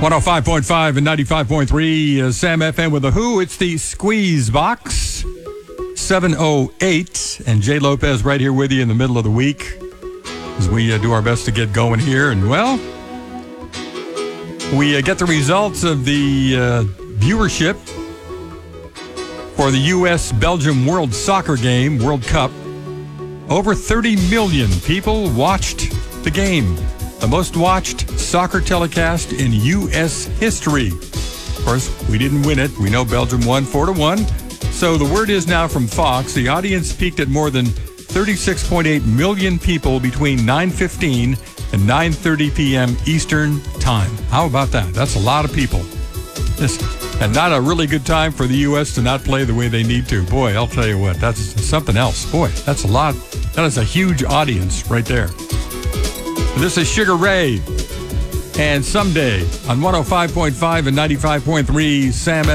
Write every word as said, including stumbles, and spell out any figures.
one oh five point five and ninety-five point three uh, Sam F M with The Who. It's the Squeeze Box, seven oh eight. And Jay Lopez right here with you in the middle of the week as we uh, do our best to get going here. And, well, we uh, get the results of the uh, viewership for the U S Belgium World Soccer Game, World Cup. Over thirty million people watched the game. The most watched soccer telecast in U S history. Of course, we didn't win it. We know Belgium won four to one. So the word is now from Fox, the audience peaked at more than thirty-six point eight million people between nine fifteen and nine thirty p.m. Eastern Time. How about that? That's a lot of people. This, and not a really good time for the U S to not play the way they need to. Boy, I'll tell you what, that's something else. Boy, that's a lot. That is a huge audience right there. This is Sugar Ray, and Someday on one oh five point five and ninety-five point three Sam